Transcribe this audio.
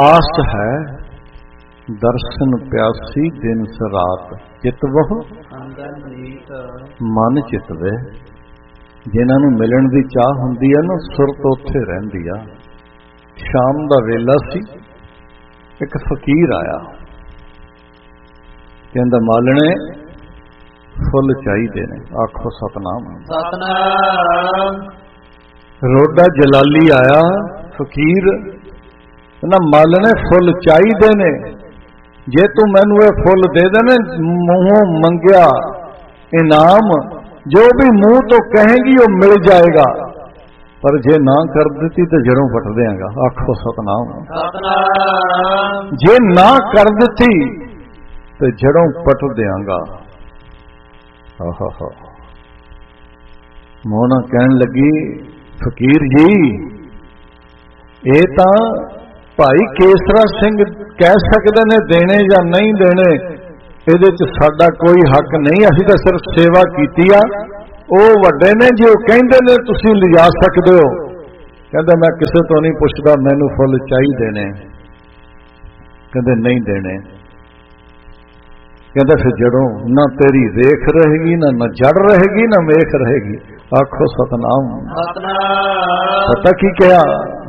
आस है दर्शन प्यासी दिन रात, चितवह मन चितवे। जिन्हां नूं मिलण दी चाह हुंदी है ना, सुरत उत्थे रहिंदी आ। शाम दा वेला सी, एक फकीर आया, कहंदा मालणे फुੱਲ चाहीदे ने। आखो सतनाम सतनाम। रोडा जलाली आया, फकीर ना मालने फुੱਲ चाहीदे ने, जे तू मैनू ये फुੱਲ दे देने मूहों मंगया इनाम, जो भी मुंह तो कहेगी वो मिल जाएगा, पर जे ना कर दी तो जड़ों पट देंगा। आखो सतनाम सतनाम। जे ना कर दी तो जड़ों पट देंगा। मोहना कहन लगी फकीर जी, ये तो भाई केसरा सिंह कह सकते ने देने या नहीं देने, ये साडा कोई हक नहीं, असीं तां सिर्फ सेवा कीती आ। वो वड्डे ने जो कहंदे ने तुसीं लिजा सकदे हो। कहंदा मैं किसे तो नहीं पुछदा, मैनू फुੱਲ चाहीदे ने। कहंदे नहीं देने। कहंदा फिर जड़ों ना तेरी रेख रहेगी, ना जड़ रहेगी, ना मेख रहेगी। आखो सतनाम सतनाम। पता की क्या